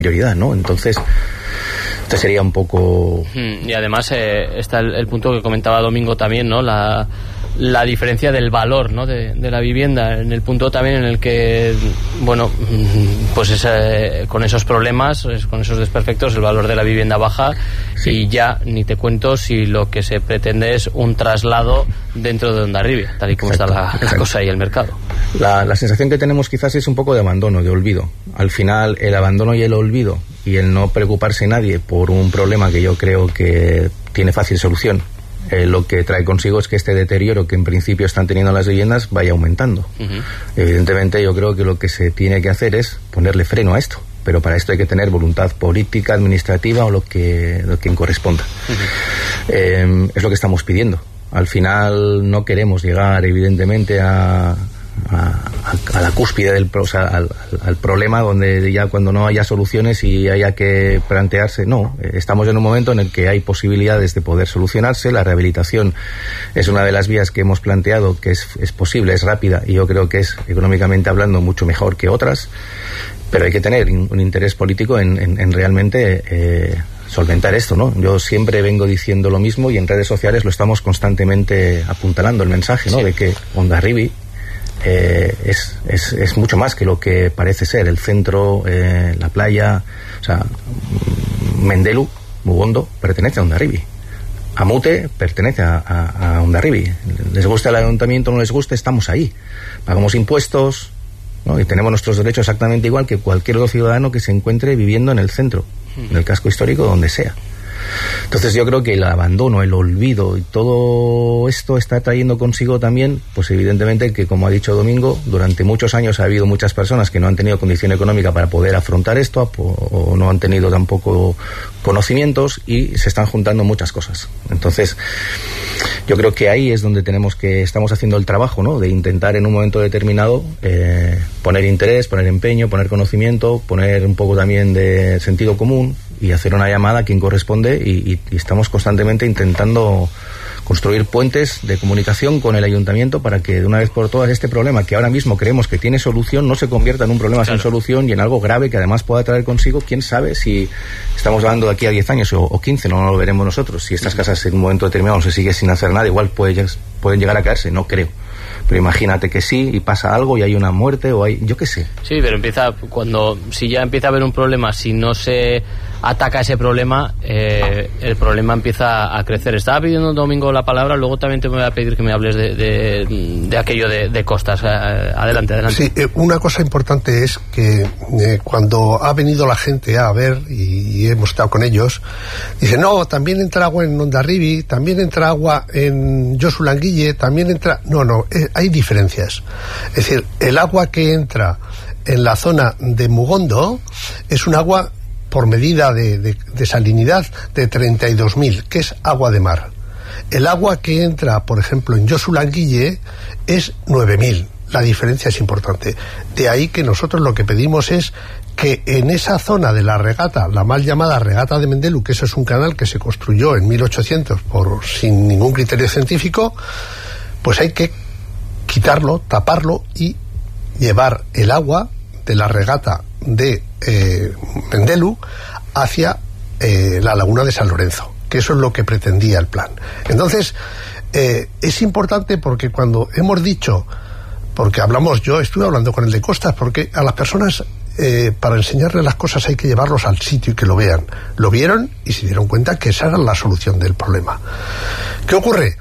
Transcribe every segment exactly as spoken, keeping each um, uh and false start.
prioridad, ¿no? Entonces, este sería un poco... Y además eh, está el, el punto que comentaba Domingo también, ¿no? La, la diferencia del valor, ¿no? de, de la vivienda, en el punto también en el que, bueno, pues es, eh, con esos problemas, es, con esos desperfectos, el valor de la vivienda baja, sí. Y ya ni te cuento si lo que se pretende es un traslado dentro de Hondarribia, tal y como exacto, está la, la cosa y el mercado. La, la sensación que tenemos quizás es un poco de abandono, de olvido. Al final, el abandono y el olvido y el no preocuparse nadie por un problema que yo creo que tiene fácil solución, eh, lo que trae consigo es que este deterioro que en principio están teniendo las viviendas vaya aumentando. Uh-huh. Evidentemente yo creo que lo que se tiene que hacer es ponerle freno a esto, pero para esto hay que tener voluntad política, administrativa o lo que, lo que corresponda. Uh-huh. Eh, es lo que estamos pidiendo. Al final no queremos llegar evidentemente a... A, a, a la cúspide del o sea, al, al problema donde ya cuando no haya soluciones y haya que plantearse, no, estamos en un momento en el que hay posibilidades de poder solucionarse. La rehabilitación es una de las vías que hemos planteado, que es, es posible, es rápida y yo creo que es económicamente hablando mucho mejor que otras, pero hay que tener un interés político en, en, en realmente eh, solventar esto, ¿no? Yo siempre vengo diciendo lo mismo y en redes sociales lo estamos constantemente apuntalando el mensaje, ¿no? Sí. De que Hondarribia Eh, es, es, es mucho más que lo que parece ser el centro, eh, la playa. O sea, Mendelu, Mugondo, pertenece a Hondarribia. Amute pertenece a, a, a Hondarribia. Les gusta el ayuntamiento o no les gusta, estamos ahí. Pagamos impuestos, ¿no? Y tenemos nuestros derechos exactamente igual que cualquier otro ciudadano que se encuentre viviendo en el centro, en el casco histórico, donde sea. Entonces yo creo que el abandono, el olvido y todo esto está trayendo consigo también, pues evidentemente que, como ha dicho Domingo, durante muchos años ha habido muchas personas que no han tenido condición económica para poder afrontar esto o no han tenido tampoco conocimientos y se están juntando muchas cosas. Entonces yo creo que ahí es donde tenemos que estamos haciendo el trabajo, ¿no? De intentar en un momento determinado eh, poner interés, poner empeño, poner conocimiento, poner un poco también de sentido común y hacer una llamada a quien corresponde y, y, y estamos constantemente intentando construir puentes de comunicación con el ayuntamiento para que de una vez por todas este problema que ahora mismo creemos que tiene solución no se convierta en un problema claro. sin solución y en algo grave que además pueda traer consigo, quién sabe si estamos hablando de aquí a diez años o, o quince, no, no lo veremos nosotros. Si estas casas en un momento determinado no se sigue sin hacer nada, igual puede, pueden llegar a caerse, no creo. Pero imagínate que sí y pasa algo y hay una muerte o hay, yo qué sé. Sí, pero empieza cuando, si ya empieza a haber un problema, si no se ataca ese problema, eh, el problema empieza a crecer. Estaba pidiendo Domingo la palabra, luego también te voy a pedir que me hables de, de, de aquello de, de costas. Adelante, adelante. Sí, eh, una cosa importante es que eh, cuando ha venido la gente a ver y, y hemos estado con ellos, dicen, no, también entra agua en Hondarribia, también entra agua en Josu Languille, también entra... No, no, eh, hay diferencias. Es decir, el agua que entra en la zona de Mugondo es un agua por medida de, de, de salinidad de treinta y dos mil, que es agua de mar. El agua que entra, por ejemplo, en Josu Languille es nueve mil. La diferencia es importante. De ahí que nosotros lo que pedimos es que en esa zona de la regata, la mal llamada regata de Mendelu, que eso es un canal que se construyó en mil ochocientos por, sin ningún criterio científico, pues hay que quitarlo, taparlo y llevar el agua de la regata de eh, Mendelu hacia eh, la laguna de San Lorenzo, que eso es lo que pretendía el plan. Entonces eh, es importante porque cuando hemos dicho, porque hablamos, yo estuve hablando con el de Costas, porque a las personas eh, para enseñarles las cosas hay que llevarlos al sitio y que lo vean. Lo vieron y se dieron cuenta que esa era la solución del problema. ¿Qué ocurre?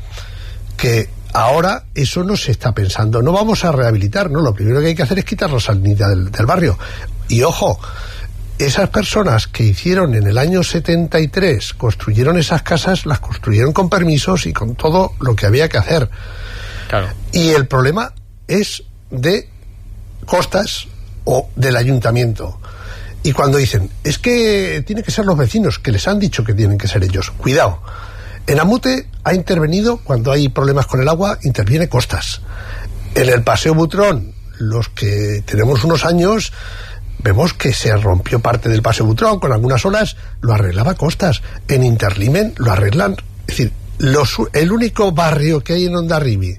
Que ahora eso no se está pensando. No vamos a rehabilitar, no. Lo primero que hay que hacer es quitar la salinidad del, del barrio. Y ojo, esas personas que hicieron en el año setenta y tres, construyeron esas casas, las construyeron con permisos y con todo lo que había que hacer. Claro. Y el problema es de Costas o del ayuntamiento. Y cuando dicen, es que tienen que ser los vecinos, que les han dicho que tienen que ser ellos. Cuidado. En Amute ha intervenido, cuando hay problemas con el agua, interviene Costas. En el Paseo Butrón, los que tenemos unos años, vemos que se rompió parte del Paseo Butrón con algunas olas, lo arreglaba Costas. En Interlimen lo arreglan. Es decir, los, el único barrio que hay en Hondarribia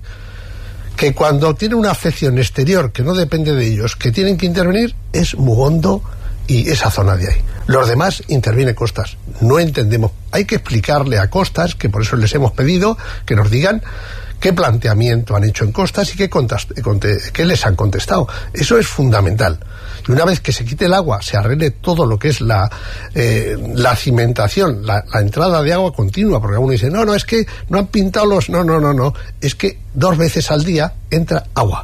que cuando tiene una afección exterior que no depende de ellos, que tienen que intervenir, es Mugondo y esa zona de ahí. Los demás interviene Costas. No entendemos. Hay que explicarle a Costas, que por eso les hemos pedido que nos digan qué planteamiento han hecho en Costas y qué, contast- qué les han contestado. Eso es fundamental. Y una vez que se quite el agua, se arregle todo lo que es la eh, la cimentación, la, la entrada de agua continua, porque uno dice, no, no, es que no han pintado los... No, no, no, no. Es que dos veces al día entra agua.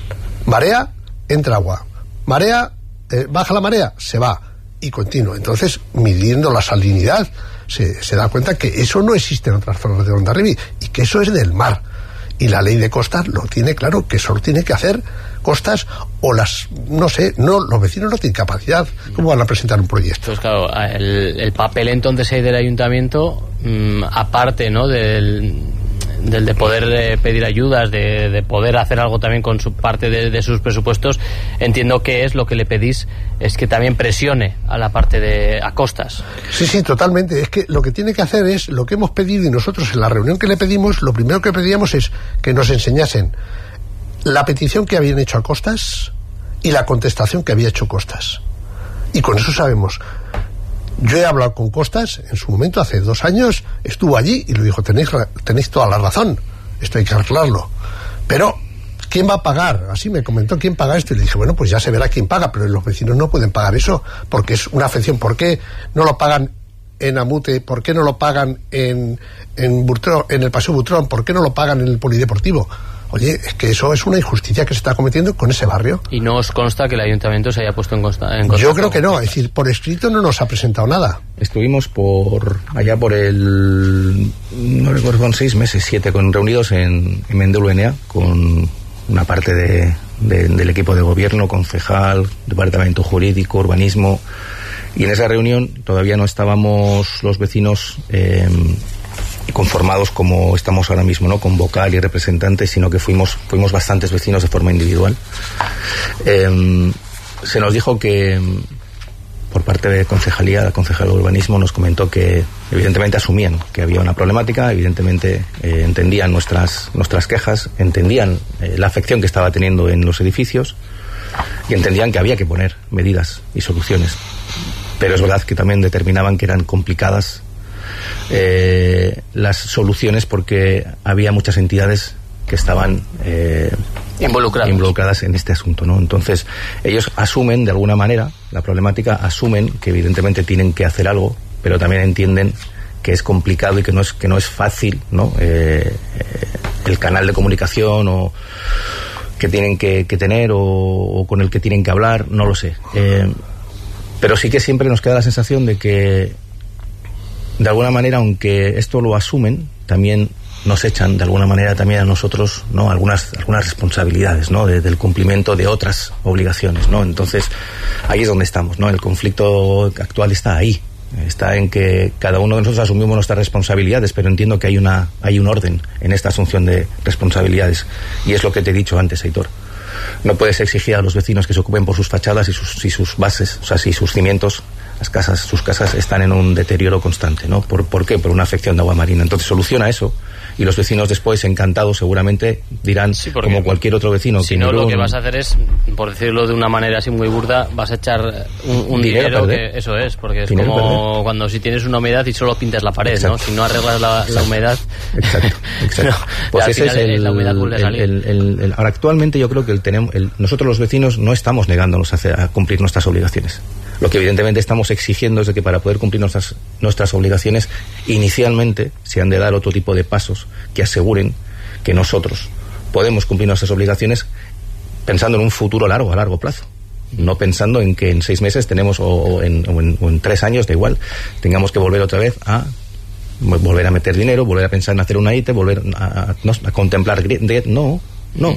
Marea, entra agua. Marea, eh, baja la marea, se va. Y continuo. Entonces, midiendo la salinidad, se, se da cuenta que eso no existe en otras zonas de Hondarribia y que eso es del mar. Y la ley de costas lo tiene claro, que solo tiene que hacer Costas o las, no sé, no, los vecinos no tienen capacidad. ¿Cómo van a presentar un proyecto? Pues claro, el, el papel entonces ahí del ayuntamiento, mmm, aparte, ¿no?, del, del de poder de pedir ayudas, de, de poder hacer algo también con su parte de, de sus presupuestos, entiendo que es lo que le pedís, es que también presione a la parte de a Costas. Sí, sí, totalmente. Es que lo que tiene que hacer es lo que hemos pedido, y nosotros en la reunión que le pedimos, lo primero que pedíamos es que nos enseñasen la petición que habían hecho a Costas y la contestación que había hecho Costas. Y con eso sabemos. Yo he hablado con Costas en su momento, hace dos años, estuvo allí y le dijo, tenéis, tenéis toda la razón, esto hay que arreglarlo. Pero, ¿quién va a pagar? Así me comentó, ¿quién paga esto? Y le dije, bueno, pues ya se verá quién paga, pero los vecinos no pueden pagar eso, porque es una afección. ¿Por qué no lo pagan en Amute? ¿Por qué no lo pagan en, en, Butrón, en el Paseo Butrón? ¿Por qué no lo pagan en el Polideportivo? Oye, es que eso es una injusticia que se está cometiendo con ese barrio. ¿Y no os consta que el ayuntamiento se haya puesto en consta? En Yo creo que no, es decir, por escrito no nos ha presentado nada. Estuvimos por allá por el, no recuerdo, con seis meses, siete, con reunidos en, en Mendel U N A, con una parte de, de, del equipo de gobierno, concejal, departamento jurídico, urbanismo, y en esa reunión todavía no estábamos los vecinos eh, conformados como estamos ahora mismo, ¿no?, con vocal y representantes, sino que fuimos fuimos bastantes vecinos de forma individual. Eh, se nos dijo que por parte de concejalía, la concejal de urbanismo nos comentó que evidentemente asumían que había una problemática, evidentemente eh, entendían nuestras nuestras quejas, entendían eh, la afección que estaba teniendo en los edificios y entendían que había que poner medidas y soluciones. Pero es verdad que también determinaban que eran complicadas Eh, las soluciones porque había muchas entidades que estaban eh, involucradas. involucradas en este asunto, ¿no? Entonces ellos asumen de alguna manera la problemática, asumen que evidentemente tienen que hacer algo, pero también entienden que es complicado y que no es que no es fácil, ¿no? Eh, eh, el canal de comunicación o que tienen que, que tener o, o con el que tienen que hablar, no lo sé. Eh, pero sí que siempre nos queda la sensación de que de alguna manera, aunque esto lo asumen, también nos echan de alguna manera también a nosotros, ¿no?, algunas algunas responsabilidades, ¿no?, de, del cumplimiento de otras obligaciones, ¿no? Entonces ahí es donde estamos, ¿no? El conflicto actual está ahí, está en que cada uno de nosotros asumimos nuestras responsabilidades, pero entiendo que hay una hay un orden en esta asunción de responsabilidades, y es lo que te he dicho antes, Aitor. No puedes exigir a los vecinos que se ocupen por sus fachadas y sus, y sus bases, o sea, si sus cimientos, las casas, sus casas están en un deterioro constante, ¿no? ¿Por, ¿Por qué? Por una afección de agua marina. Entonces soluciona eso y los vecinos después, encantados, seguramente dirán, sí, como cualquier otro vecino, si no, lo que vas a hacer es, por decirlo de una manera así muy burda, vas a echar un, un dinero, dinero que eso es, porque es dinero como perder. Cuando si tienes una humedad y solo pintas la pared, exacto, ¿no? Si no arreglas la, la humedad, exacto, exacto. No, pues ese es el, la humedad vuelve a salir. El, el, el, el, ahora actualmente yo creo que el tenemos, el, nosotros los vecinos no estamos negándonos a, hacer, a cumplir nuestras obligaciones. Lo que evidentemente estamos exigiendo es de que para poder cumplir nuestras, nuestras obligaciones, inicialmente se han de dar otro tipo de pasos que aseguren que nosotros podemos cumplir nuestras obligaciones pensando en un futuro largo, a largo plazo. No pensando en que en seis meses tenemos, o, o, en, o, en, o en tres años, da igual, tengamos que volver otra vez a volver a meter dinero, volver a pensar en hacer una I T E, volver a, a, no, a contemplar... No, no.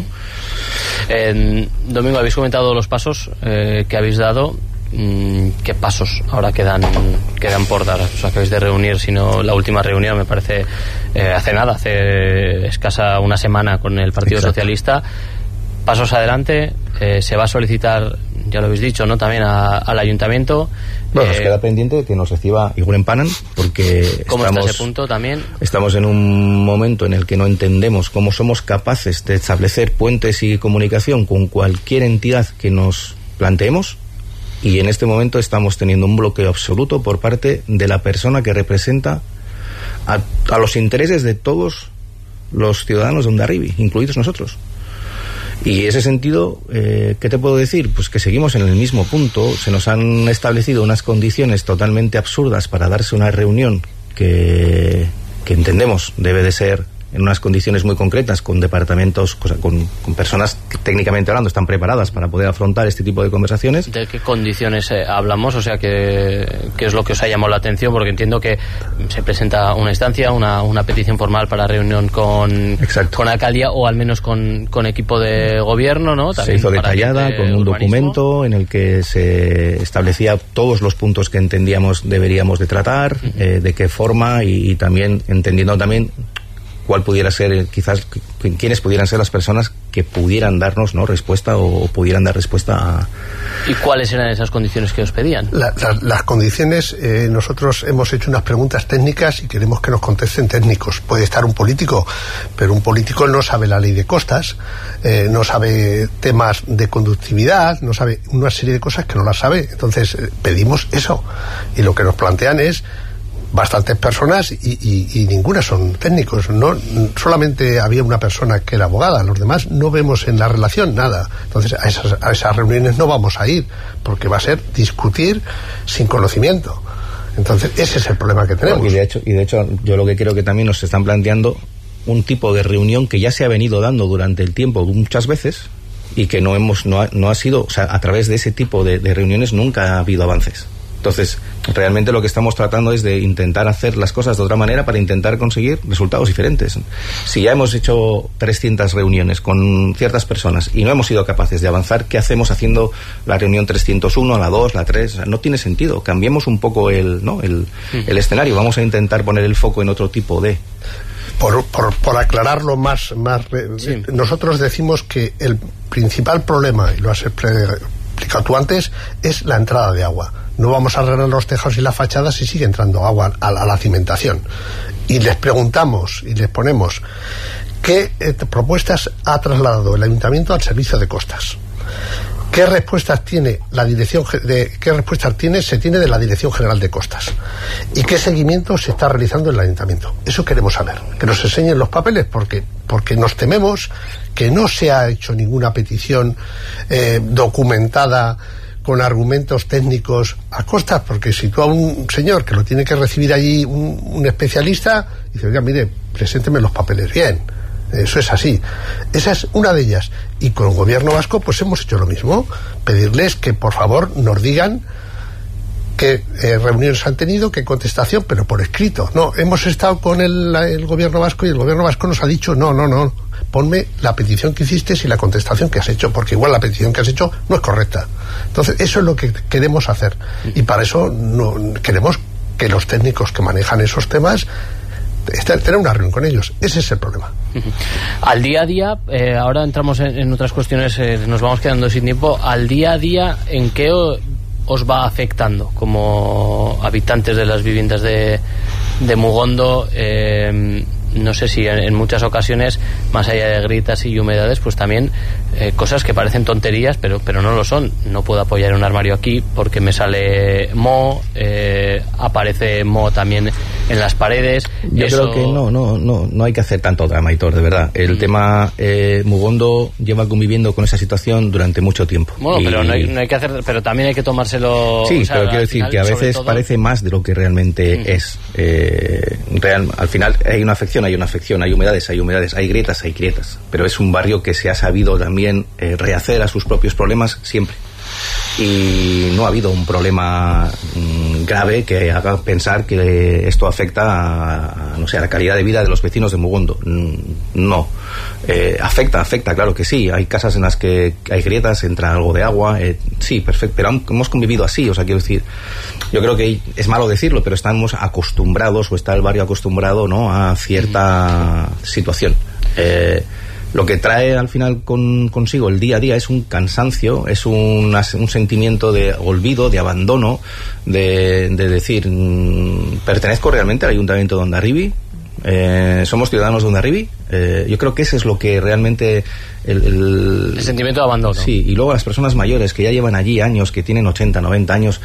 Eh, Domingo, habéis comentado los pasos eh, que habéis dado. ¿Qué pasos ahora quedan quedan por dar? Os acabáis de reunir, si no la última reunión me parece eh, hace nada, hace escasa una semana con el Partido Exacto. Socialista. Pasos adelante, eh, se va a solicitar, ya lo habéis dicho, ¿no?, también a, al ayuntamiento. Bueno, eh, nos queda pendiente que nos reciba Iguren Panan, porque ¿cómo estamos, está ese punto también? Estamos en un momento en el que no entendemos cómo somos capaces de establecer puentes y comunicación con cualquier entidad que nos planteemos. Y en este momento estamos teniendo un bloqueo absoluto por parte de la persona que representa a, a los intereses de todos los ciudadanos de Hondarribia, incluidos nosotros. Y en ese sentido, eh, ¿qué te puedo decir? Pues que seguimos en el mismo punto. Se nos han establecido unas condiciones totalmente absurdas para darse una reunión que, que entendemos debe de ser en unas condiciones muy concretas, con departamentos, con, con personas que técnicamente hablando están preparadas para poder afrontar este tipo de conversaciones. ¿De qué condiciones eh, hablamos? O sea, ¿qué, ¿qué es lo que os ha llamado la atención? Porque entiendo que se presenta una instancia, una, una petición formal para reunión con, con alcaldía o al menos con, con equipo de gobierno, ¿no? También se hizo detallada con un urbanismo. Documento en el que se establecía todos los puntos que entendíamos deberíamos de tratar, uh-huh. eh, de qué forma y, y también entendiendo también cuál pudiera ser, quizás, quiénes pudieran ser las personas que pudieran darnos, ¿no?, respuesta o, o pudieran dar respuesta a... ¿Y cuáles eran esas condiciones que os pedían? La, la, las condiciones, eh, nosotros hemos hecho unas preguntas técnicas y queremos que nos contesten técnicos. Puede estar un político, pero un político no sabe la ley de costas, eh, no sabe temas de conductividad, no sabe una serie de cosas que no las sabe. Entonces, eh, pedimos eso. Y lo que nos plantean es bastantes personas y, y, y ninguna son técnicos. No, solamente había una persona que era abogada, los demás no vemos en la relación nada. Entonces a esas, a esas reuniones no vamos a ir porque va a ser discutir sin conocimiento. Entonces ese es el problema que tenemos. Y de hecho, y de hecho yo lo que creo que también nos están planteando un tipo de reunión que ya se ha venido dando durante el tiempo muchas veces y que no hemos no ha, no ha sido, o sea, a través de ese tipo de, de reuniones nunca ha habido avances. Entonces, realmente lo que estamos tratando es de intentar hacer las cosas de otra manera para intentar conseguir resultados diferentes. Si ya hemos hecho trescientas reuniones con ciertas personas y no hemos sido capaces de avanzar, ¿qué hacemos haciendo la reunión trescientos uno, la dos, la tres? O sea, no tiene sentido. Cambiemos un poco el, ¿no?, el, el escenario. Vamos a intentar poner el foco en otro tipo de... Por, por, por aclararlo más, más sí. Nosotros decimos que el principal problema, y lo has explicado tú antes, es la entrada de agua. No vamos a arreglar los tejados y las fachadas si sigue entrando agua a, a la cimentación. Y les preguntamos y les ponemos qué eh, propuestas ha trasladado el ayuntamiento al servicio de costas. ¿Qué respuestas tiene la dirección de qué respuestas tiene se tiene de la Dirección General de Costas? ¿Y qué seguimiento se está realizando en el ayuntamiento? Eso queremos saber, que nos enseñen los papeles, porque porque nos tememos que no se ha hecho ninguna petición eh, documentada con argumentos técnicos a costas, porque si tú a un señor que lo tiene que recibir allí un, un especialista, dice, oiga, mire, presénteme los papeles bien. Eso es así. Esa es una de ellas. Y con el gobierno vasco pues hemos hecho lo mismo. Pedirles que por favor nos digan qué eh, reuniones han tenido, qué contestación, pero por escrito. No, hemos estado con el, el gobierno vasco y el gobierno vasco nos ha dicho no, no, no, ponme la petición que hiciste y la contestación que has hecho, porque igual la petición que has hecho no es correcta. Entonces eso es lo que queremos hacer. Y para eso no, queremos que los técnicos que manejan esos temas tener una reunión con ellos. Ese es el problema. Al día a día, eh, ahora entramos en, en otras cuestiones, eh, nos vamos quedando sin tiempo. Al día a día, ¿en qué o, os va afectando como habitantes de las viviendas de, de Mugondo? Eh, no sé si en, en muchas ocasiones, más allá de grietas y humedades, pues también eh, cosas que parecen tonterías, pero pero no lo son. No puedo apoyar un armario aquí porque me sale moho, eh, aparece moho también en las paredes. Yo Eso... creo que no, no, no, no hay que hacer tanto drama, Aitor, de verdad. El mm. tema, eh, Mugondo lleva conviviendo con esa situación durante mucho tiempo. Bueno, y... pero no hay, no hay que hacer, pero también hay que tomárselo. Sí, o sea, pero quiero decir final, que a veces todo... parece más de lo que realmente mm. es. Eh, real, al final hay una afección, hay una afección, hay humedades, hay humedades, hay grietas, hay grietas. Pero es un barrio que se ha sabido también eh, rehacer a sus propios problemas siempre. Y no ha habido un problema mmm, grave que haga pensar que esto afecta a, a, no sé, a la calidad de vida de los vecinos de Mugondo. Mm, no. Eh, afecta, afecta, claro que sí. Hay casas en las que hay grietas, entra algo de agua. Eh, sí, perfecto. Pero hemos convivido así, o sea, quiero decir, yo creo que es malo decirlo, pero estamos acostumbrados, o está el barrio acostumbrado, ¿no?, a cierta situación. Eh, Lo que trae al final con, consigo el día a día es un cansancio, es un, un sentimiento de olvido, de abandono, de, de decir, ¿pertenezco realmente al Ayuntamiento de Hondarribia? Eh, somos ciudadanos de Hondarribia. Eh, yo creo que ese es lo que realmente... El, el, el sentimiento de abandono. Sí, y luego las personas mayores que ya llevan allí años, que tienen ochenta, noventa años,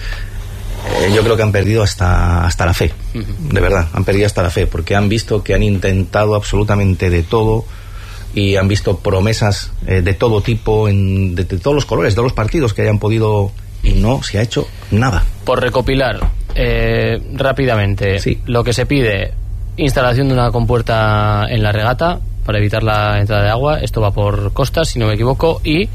eh, yo creo que han perdido hasta, hasta la fe. Uh-huh. De verdad, han perdido hasta la fe, porque han visto que han intentado absolutamente de todo y han visto promesas eh, de todo tipo, en, de, de todos los colores, de todos los partidos que hayan podido, y no se ha hecho nada. Por recopilar eh, rápidamente, sí. Lo que se pide: instalación de una compuerta en la regata para evitar la entrada de agua, esto va por costas, si no me equivoco, y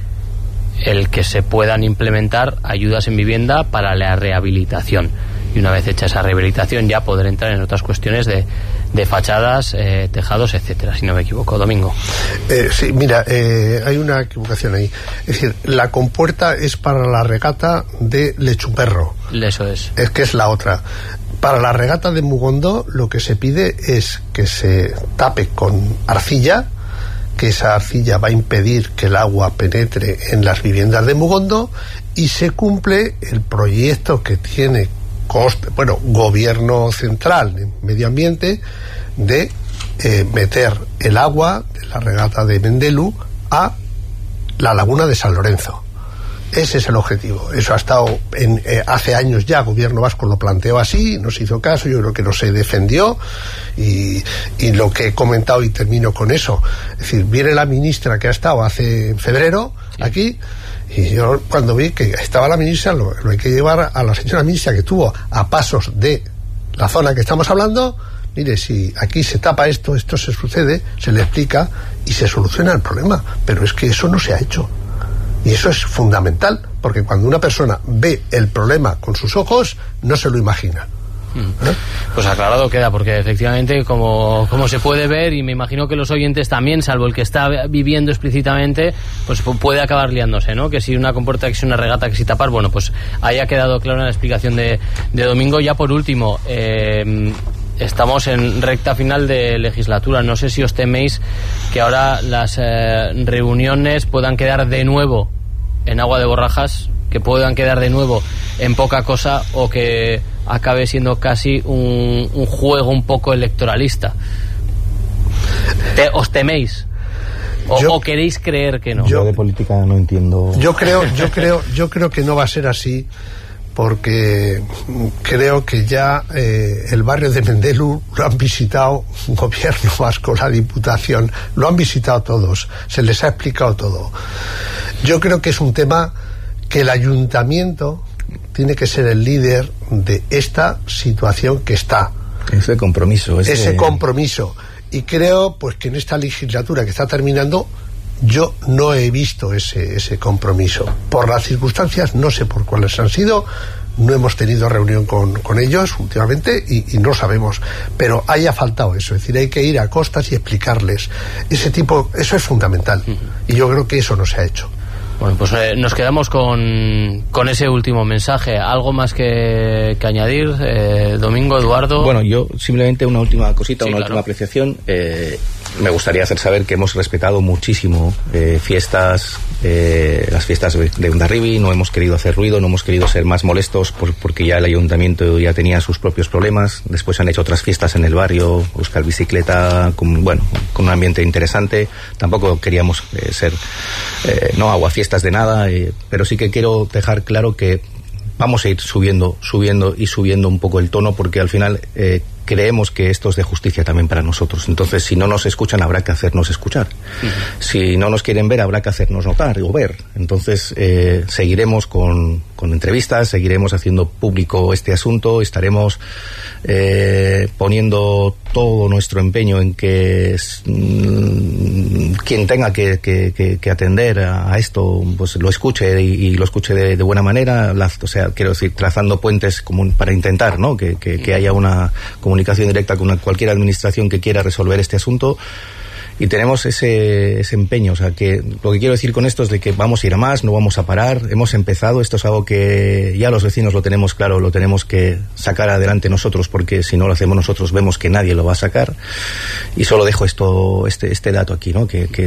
el que se puedan implementar ayudas en vivienda para la rehabilitación. Y una vez hecha esa rehabilitación ya poder entrar en otras cuestiones de, de fachadas, eh, tejados, etcétera, si no me equivoco. Domingo. Eh, sí, mira, eh, hay una equivocación ahí. Es decir, la compuerta es para la regata de Lechumperro. Eso es. Es que es la otra. Para la regata de Mugondo lo que se pide es que se tape con arcilla, que esa arcilla va a impedir que el agua penetre en las viviendas de Mugondo, y se cumple el proyecto que tiene coste, bueno, gobierno central de medio ambiente, de eh, meter el agua de la regata de Mendelu a la laguna de San Lorenzo. Ese es el objetivo. Eso ha estado en, eh, hace años ya, el gobierno vasco lo planteó así, no se hizo caso, yo creo que no se defendió, y, y lo que he comentado, y termino con eso, es decir, viene la ministra que ha estado hace en febrero sí. aquí, y yo cuando vi que estaba la ministra, lo, lo hay que llevar a la señora ministra, que estuvo a pasos de la zona que estamos hablando. Mire, si aquí se tapa esto, esto se sucede, se le explica y se soluciona el problema, pero es que eso no se ha hecho. Y eso es fundamental, porque cuando una persona ve el problema con sus ojos, no se lo imagina. ¿Eh? Pues aclarado queda, porque efectivamente, como, como se puede ver, y me imagino que los oyentes también, salvo el que está viviendo explícitamente, pues puede acabar liándose, ¿no? Que si una compuerta, que si una regata, que si tapar, bueno, pues ahí ha quedado clara la explicación de, de Domingo. Ya por último, eh, estamos en recta final de legislatura. No sé si os teméis que ahora las eh, reuniones puedan quedar de nuevo en agua de borrajas, que puedan quedar de nuevo en poca cosa, o que acabe siendo casi un, un juego un poco electoralista. ¿Te, ¿Os teméis? O, yo, ¿O queréis creer que no? Yo de política no entiendo. Yo creo, yo creo, yo creo que no va a ser así, porque creo que ya eh, el barrio de Mendelu lo han visitado un gobierno vasco, la Diputación, lo han visitado todos, se les ha explicado todo. Yo creo que es un tema que el ayuntamiento tiene que ser el líder de esta situación que está. Ese compromiso. Ese, ese compromiso. Y creo pues que en esta legislatura que está terminando, yo no he visto ese, ese compromiso. Por las circunstancias, no sé por cuáles han sido, no hemos tenido reunión con, con ellos últimamente y, y no sabemos, pero haya faltado eso, es decir, hay que ir a costas y explicarles ese tipo, eso es fundamental, uh-huh. y yo creo que eso no se ha hecho. Bueno, pues eh, nos quedamos con, con ese último mensaje. ¿Algo más que, que añadir, eh, Domingo, Eduardo? Bueno, yo simplemente una última cosita, sí, una claro. última apreciación. Eh, me gustaría hacer saber que hemos respetado muchísimo eh, fiestas, eh, las fiestas de Hondarribia. No hemos querido hacer ruido, no hemos querido ser más molestos por, porque ya el ayuntamiento ya tenía sus propios problemas. Después han hecho otras fiestas en el barrio, Euskal Bicicleta, con, bueno, con un ambiente interesante. Tampoco queríamos eh, ser, eh, no aguafiestas de nada, eh, pero sí que quiero dejar claro que vamos a ir subiendo, subiendo y subiendo un poco el tono, porque al final eh, creemos que esto es de justicia también para nosotros. Entonces, si no nos escuchan, habrá que hacernos escuchar. Uh-huh. Si no nos quieren ver, habrá que hacernos notar o ver. Entonces, eh, seguiremos con, con entrevistas, seguiremos haciendo público este asunto, estaremos eh, poniendo todo nuestro empeño en que mmm, quien tenga que, que, que, que atender a, a esto, pues lo escuche y, y lo escuche de, de buena manera, la, o sea, quiero decir, trazando puentes común para intentar, ¿no? Que, que, que haya una comunicación directa con una, cualquier administración que quiera resolver este asunto. Y tenemos ese, ese empeño, o sea, que lo que quiero decir con esto es de que vamos a ir a más, no vamos a parar, hemos empezado, esto es algo que ya los vecinos lo tenemos claro, lo tenemos que sacar adelante nosotros, porque si no lo hacemos nosotros vemos que nadie lo va a sacar. Y solo dejo esto, este, este dato aquí, ¿no? Que, que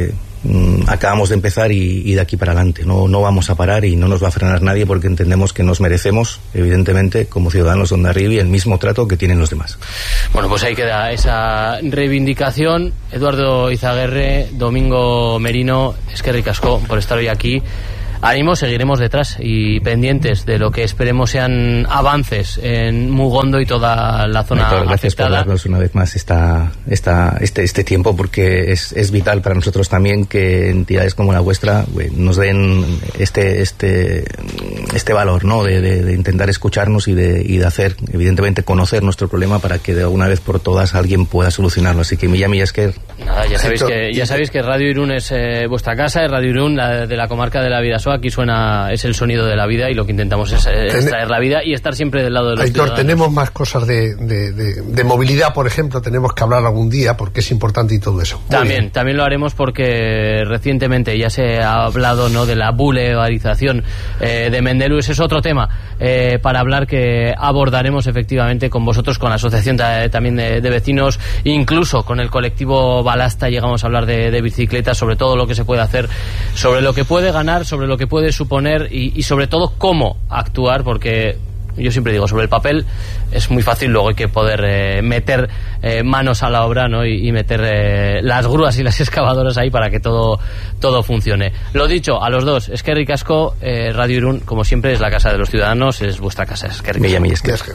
mm, acabamos de empezar y, y de aquí para adelante. No, no vamos a parar y no nos va a frenar nadie porque entendemos que nos merecemos, evidentemente, como ciudadanos de Hondarribia, el mismo trato que tienen los demás. Bueno, pues ahí queda esa reivindicación. Eduardo Izaguirre, Domingo Merino, eskerrik asko por estar hoy aquí. Ánimo, seguiremos detrás y pendientes de lo que esperemos sean avances en Mugondo y toda la zona Héctor, gracias afectada. por darnos una vez más esta, esta, este, este tiempo, porque es, es vital para nosotros también que entidades como la vuestra nos den este, este, este valor, ¿no? De, de, de intentar escucharnos y de, y de hacer, evidentemente, conocer nuestro problema para que de una vez por todas alguien pueda solucionarlo. Así que Milla Millasker. Nada, ya sabéis que, ya sabéis que Radio Irún es eh, vuestra casa, es Radio Irún, la de la comarca de la Bidasoa. Aquí suena, es el sonido de la vida y lo que intentamos es eh, extraer la vida y estar siempre del lado de los Aitor, ciudadanos. tenemos más cosas de, de, de, de movilidad, por ejemplo, tenemos que hablar algún día porque es importante y todo eso. Muy También, bien. también lo haremos porque recientemente ya se ha hablado, ¿no?, de la boulevarización eh, de Mendelú. Ese es otro tema eh, para hablar que abordaremos efectivamente con vosotros, con la asociación ta, también de, de vecinos, incluso con el colectivo Balasta llegamos a hablar de, de bicicletas, sobre todo lo que se puede hacer, sobre lo que puede ganar, sobre lo que puede suponer y, y sobre todo cómo actuar, porque yo siempre digo, sobre el papel es muy fácil, luego hay que poder eh, meter eh, manos a la obra, ¿no? y, y meter eh, las grúas y las excavadoras ahí para que todo todo funcione. Lo dicho, a los dos, eskerrik asko, eh, Radio Irún, como siempre, es la casa de los ciudadanos, es vuestra casa, eskerrik asko.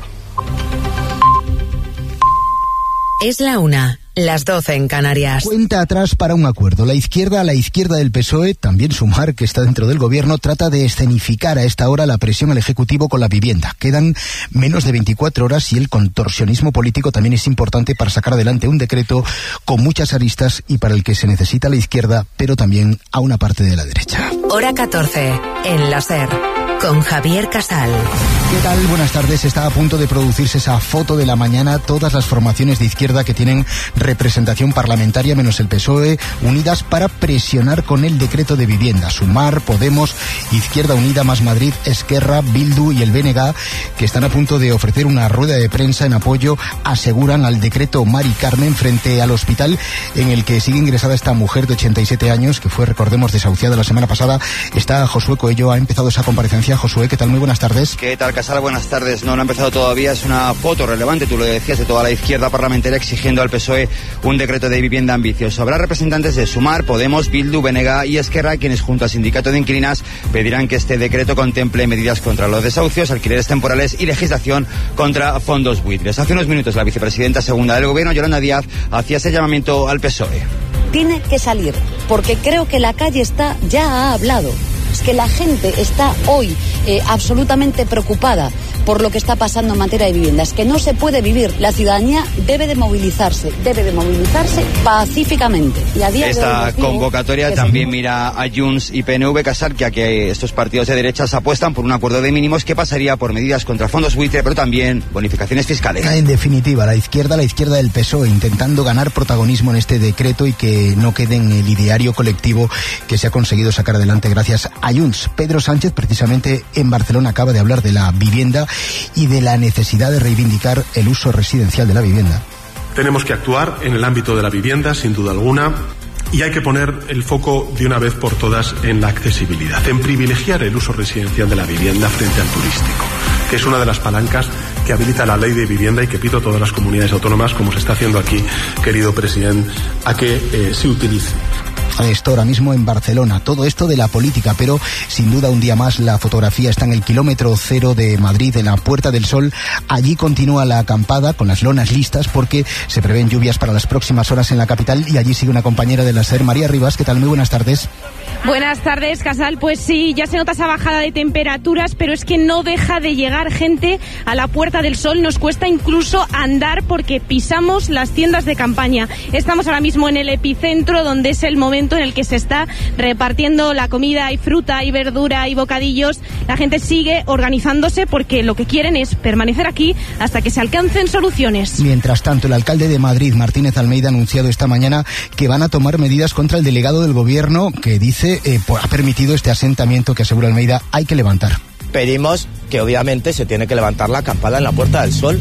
Es la una, las doce en Canarias. Cuenta atrás para un acuerdo. La izquierda, la izquierda del P S O E, también Sumar, que está dentro del gobierno, trata de escenificar a esta hora la presión al Ejecutivo con la vivienda. Quedan menos de veinticuatro horas y el contorsionismo político también es importante para sacar adelante un decreto con muchas aristas y para el que se necesita la izquierda, pero también a una parte de la derecha. Hora catorce, en la SER, con Javier Casal. ¿Qué tal? Buenas tardes. Está a punto de producirse esa foto de la mañana. Todas las formaciones de izquierda que tienen representación parlamentaria, menos el P S O E, unidas para presionar con el decreto de vivienda. Sumar, Podemos, Izquierda Unida, Más Madrid, Esquerra, Bildu y el B N G, que están a punto de ofrecer una rueda de prensa en apoyo, aseguran, al decreto Mari Carmen frente al hospital en el que sigue ingresada esta mujer de ochenta y siete años, que fue, recordemos, desahuciada la semana pasada. Está Josué Coello, ha empezado esa comparecencia. Josué, ¿qué tal? Muy buenas tardes. ¿Qué tal, Casal? Buenas tardes. No, no ha empezado todavía. Es una foto relevante, tú lo decías, de toda la izquierda parlamentaria exigiendo al P S O E un decreto de vivienda ambicioso. Habrá representantes de Sumar, Podemos, Bildu, B N G y Esquerra, quienes junto al sindicato de inquilinas pedirán que este decreto contemple medidas contra los desahucios, alquileres temporales y legislación contra fondos buitres. Hace unos minutos la vicepresidenta segunda del gobierno, Yolanda Díaz, hacía ese llamamiento al P S O E. Tiene que salir, porque creo que la calle está, ya ha hablado. Es que la gente está hoy eh, absolutamente preocupada por lo que está pasando en materia de viviendas, que no se puede vivir. La ciudadanía debe de movilizarse, debe de movilizarse pacíficamente. Y a día Esta de hoy convocatoria también se... mira a Junts y P N V, Casar, que a que estos partidos de derechas apuestan por un acuerdo de mínimos que pasaría por medidas contra fondos buitre, pero también bonificaciones fiscales. En definitiva, la izquierda, la izquierda del P S O E, intentando ganar protagonismo en este decreto y que no quede en el ideario colectivo que se ha conseguido sacar adelante gracias a Junts. Pedro Sánchez, precisamente en Barcelona, acaba de hablar de la vivienda y de la necesidad de reivindicar el uso residencial de la vivienda. Tenemos que actuar en el ámbito de la vivienda, sin duda alguna, y hay que poner el foco de una vez por todas en la accesibilidad, en privilegiar el uso residencial de la vivienda frente al turístico, que es una de las palancas que habilita la ley de vivienda y que pido a todas las comunidades autónomas, como se está haciendo aquí, querido presidente, a que eh, se utilice. Esto ahora mismo en Barcelona, todo esto de la política, pero sin duda un día más la fotografía está en el kilómetro cero de Madrid, en la Puerta del Sol. Allí continúa la acampada con las lonas listas porque se prevén lluvias para las próximas horas en la capital y allí sigue una compañera de la SER, María Rivas. ¿Qué tal? Muy buenas tardes. Buenas tardes, Casal. Pues sí, ya se nota esa bajada de temperaturas, pero es que no deja de llegar gente a la Puerta del Sol. Nos cuesta incluso andar porque pisamos las tiendas de campaña. Estamos ahora mismo en el epicentro, donde es el momento en el que se está repartiendo la comida y fruta y verdura y bocadillos. La gente sigue organizándose porque lo que quieren es permanecer aquí hasta que se alcancen soluciones. Mientras tanto, el alcalde de Madrid, Martínez Almeida, ha anunciado esta mañana que van a tomar medidas contra el delegado del gobierno que dice eh, ha permitido este asentamiento que, asegura Almeida, hay que levantar. Pedimos que obviamente se tiene que levantar la acampada en la Puerta del Sol.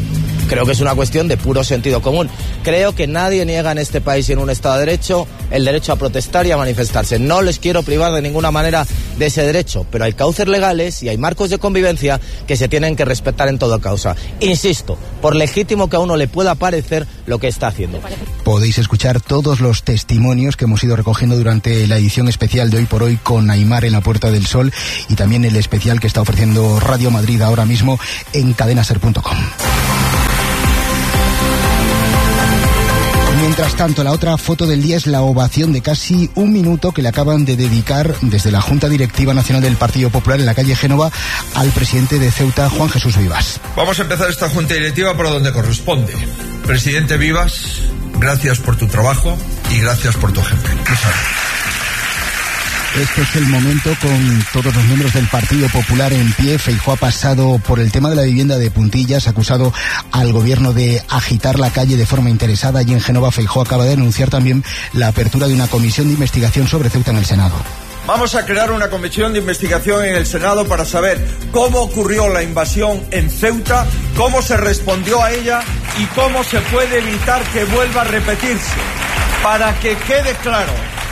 Creo que es una cuestión de puro sentido común. Creo que nadie niega en este país y en un Estado de Derecho el derecho a protestar y a manifestarse. No les quiero privar de ninguna manera de ese derecho, pero hay cauces legales y hay marcos de convivencia que se tienen que respetar en toda causa. Insisto, por legítimo que a uno le pueda parecer lo que está haciendo. Podéis escuchar todos los testimonios que hemos ido recogiendo durante la edición especial de Hoy por Hoy con Aimar en la Puerta del Sol y también el especial que está ofreciendo Radio Madrid ahora mismo en cadenaser punto com. Mientras tanto, la otra foto del día es la ovación de casi un minuto que le acaban de dedicar desde la Junta Directiva Nacional del Partido Popular en la calle Génova al presidente de Ceuta, Juan Jesús Vivas. Vamos a empezar esta Junta Directiva por donde corresponde. Presidente Vivas, gracias por tu trabajo y gracias por tu ejemplo. Este es el momento con todos los miembros del Partido Popular en pie. Feijóo ha pasado por el tema de la vivienda de puntillas, ha acusado al gobierno de agitar la calle de forma interesada y en Génova Feijóo acaba de anunciar también la apertura de una comisión de investigación sobre Ceuta en el Senado. Vamos a crear una comisión de investigación en el Senado para saber cómo ocurrió la invasión en Ceuta, cómo se respondió a ella y cómo se puede evitar que vuelva a repetirse. Para que quede claro,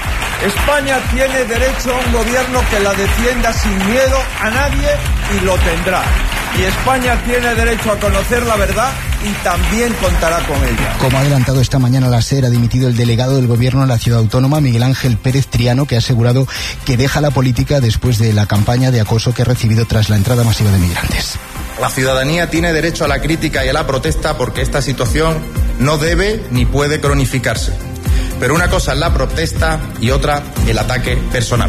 España tiene derecho a un gobierno que la defienda sin miedo a nadie y lo tendrá. Y España tiene derecho a conocer la verdad y también contará con ella. Como ha adelantado esta mañana la SER, ha dimitido el delegado del gobierno en la ciudad autónoma, Miguel Ángel Pérez Triano, que ha asegurado que deja la política después de la campaña de acoso que ha recibido tras la entrada masiva de migrantes. La ciudadanía tiene derecho a la crítica y a la protesta porque esta situación no debe ni puede cronificarse. Pero una cosa es la protesta y otra el ataque personal.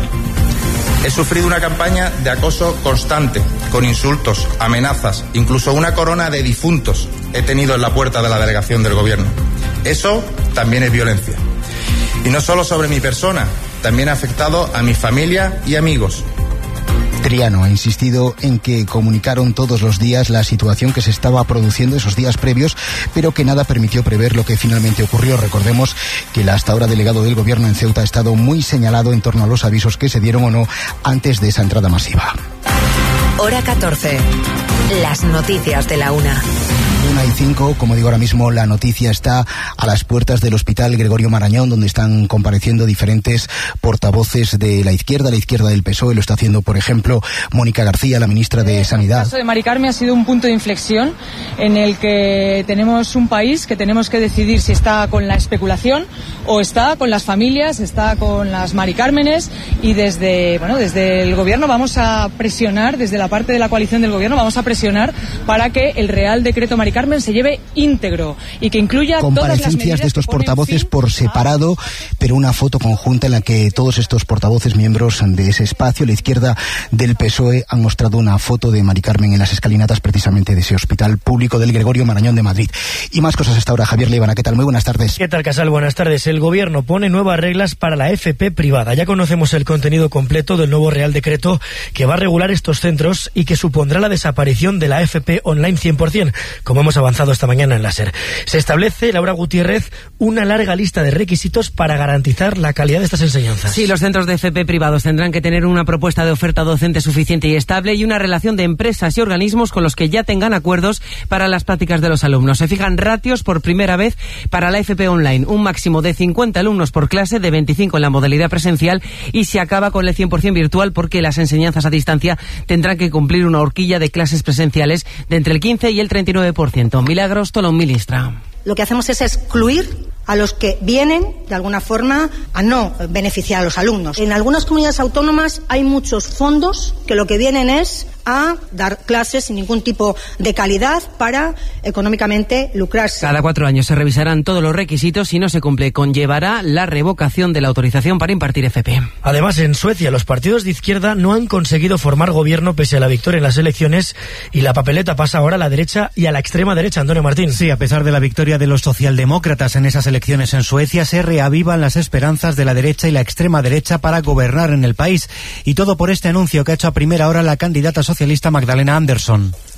He sufrido una campaña de acoso constante, con insultos, amenazas, incluso una corona de difuntos he tenido en la puerta de la delegación del gobierno. Eso también es violencia. Y no solo sobre mi persona, también ha afectado a mi familia y amigos. Triano ha insistido en que comunicaron todos los días la situación que se estaba produciendo esos días previos, pero que nada permitió prever lo que finalmente ocurrió. Recordemos que el hasta ahora delegado del gobierno en Ceuta ha estado muy señalado en torno a los avisos que se dieron o no antes de esa entrada masiva. Hora catorce. Las noticias de la una. Una y cinco, como digo ahora mismo, la noticia está a las puertas del Hospital Gregorio Marañón, donde están compareciendo diferentes portavoces de la izquierda, la izquierda del P S O E. Lo está haciendo, por ejemplo, Mónica García, la ministra de Sanidad. El caso de Mari Carmen ha sido un punto de inflexión en el que tenemos un país que tenemos que decidir si está con la especulación o está con las familias, está con las Mari Cármenes, y desde, bueno, desde el gobierno vamos a presionar, desde la parte de la coalición del gobierno vamos a presionar para que el Real Decreto Mari Carmen se lleve íntegro y que incluya todas las medidas. Comparecencias de estos portavoces por separado, pero una foto conjunta en la que todos estos portavoces, miembros de ese espacio, la izquierda del P S O E, han mostrado una foto de Mari Carmen en las escalinatas precisamente de ese hospital público del Gregorio Marañón de Madrid. Y más cosas hasta ahora. Javier Líbana, ¿qué tal? Muy buenas tardes. ¿Qué tal, Casal? Buenas tardes. El gobierno pone nuevas reglas para la F P privada. Ya conocemos el contenido completo del nuevo Real Decreto que va a regular estos centros y que supondrá la desaparición de la F P online cien por ciento, como hemos avanzado esta mañana en la SER. Se establece, Laura Gutiérrez, una larga lista de requisitos para garantizar la calidad de estas enseñanzas. Sí, los centros de F P privados tendrán que tener una propuesta de oferta docente suficiente y estable y una relación de empresas y organismos con los que ya tengan acuerdos para las prácticas de los alumnos. Se fijan ratios por primera vez para la F P online, un máximo de cincuenta alumnos por clase, de veinticinco en la modalidad presencial, y se acaba con el cien por ciento virtual porque las enseñanzas a distancia tendrán que cumplir una horquilla de clases presenciales de entre el quince y el treinta y nueve por ciento. Milagros Tolón, ministra. Lo que hacemos es excluir a los que vienen, de alguna forma, a no beneficiar a los alumnos. En algunas comunidades autónomas hay muchos fondos que lo que vienen es a dar clases sin ningún tipo de calidad para económicamente lucrarse. Cada cuatro años se revisarán todos los requisitos. Si no se cumple, conllevará la revocación de la autorización para impartir F P. Además, en Suecia, los partidos de izquierda no han conseguido formar gobierno pese a la victoria en las elecciones, y la papeleta pasa ahora a la derecha y a la extrema derecha. Antonio Martín. Sí, a pesar de la victoria de los socialdemócratas en esas elecciones en Suecia, se reavivan las esperanzas de la derecha y la extrema derecha para gobernar en el país. Y todo por este anuncio que ha hecho a primera hora la candidata socialista Magdalena Andersson.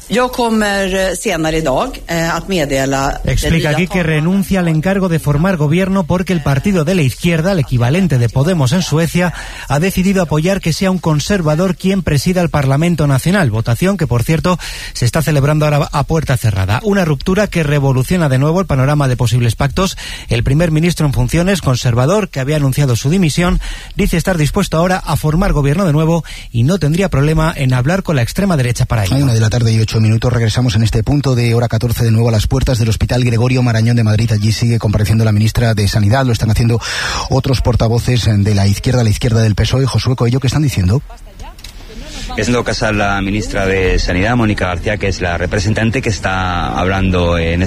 Yo kommer senare idag att meddela. Explica aquí que renuncia al encargo de formar gobierno porque el partido de la izquierda, el equivalente de Podemos en Suecia, ha decidido apoyar que sea un conservador quien presida el Parlamento Nacional, votación que, por cierto, se está celebrando ahora a puerta cerrada. Una ruptura que revoluciona de nuevo el panorama de posibles pactos. El primer ministro en funciones, conservador, que había anunciado su dimisión, dice estar dispuesto ahora a formar gobierno de nuevo y no tendría problema en hablar con la extrema derecha para ello. Hay una de la tarde y ocho minutos, regresamos en este punto de hora catorce de nuevo a las puertas del Hospital Gregorio Marañón de Madrid. Allí sigue compareciendo la ministra de Sanidad, lo están haciendo otros portavoces de la izquierda, la izquierda del P S O E. Josué Coello, ¿qué están diciendo? Es en todo caso la ministra de Sanidad, Mónica García, que es la representante que está hablando en